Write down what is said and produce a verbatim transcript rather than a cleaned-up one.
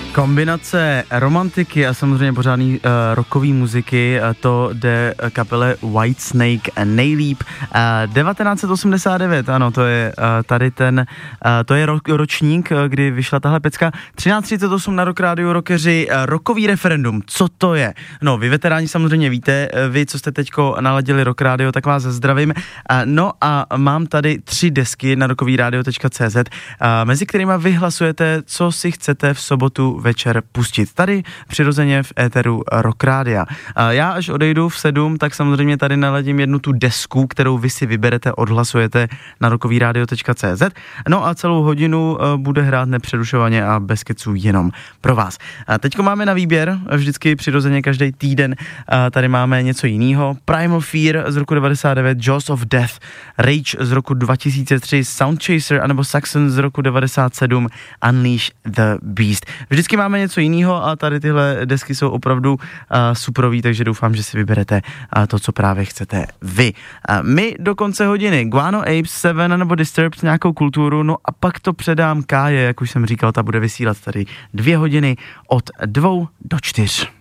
Kombinace romantiky a samozřejmě pořádný uh, rockový muziky, uh, to jde kapele Whitesnake nejlíp. Uh, devatenáct set osmdesát devět, ano, to je uh, tady ten, uh, to je ro- ročník, uh, kdy vyšla tahle pecka. třináct třicet osm na Rock Radio Rockeři, uh, rockový referendum, co to je? No, vy veteráni samozřejmě víte, uh, vy, co jste teďko naladili Rock Radio, tak vás zdravím. Uh, no a mám tady tři desky na rockový radio tečka cé zet, uh, mezi kterými vy hlasujete, co si chcete v sobotu večer pustit. Tady přirozeně v éteru Rock Rádia. Já až odejdu v sedm, tak samozřejmě tady naladím jednu tu desku, kterou vy si vyberete, odhlasujete na rockový radio tečka cé zet. No a celou hodinu bude hrát nepřerušovaně a bez keců jenom pro vás. Teďko máme na výběr, vždycky přirozeně každý týden. Tady máme něco jiného. Primal Fear z roku devadesát devět, Jaws of Death, Rage z roku dva tisíce tři, Soundchaser anebo Saxon z roku devadesát sedm, Unleash the Beast. Vždycky máme něco jiného a tady tyhle desky jsou opravdu uh, superový, takže doufám, že si vyberete uh, to, co právě chcete vy. Uh, my do konce hodiny Guano Apes, Seven nebo Disturbed, nějakou kulturu, no a pak to předám Káje, jak už jsem říkal, ta bude vysílat tady dvě hodiny od dvou do čtyř.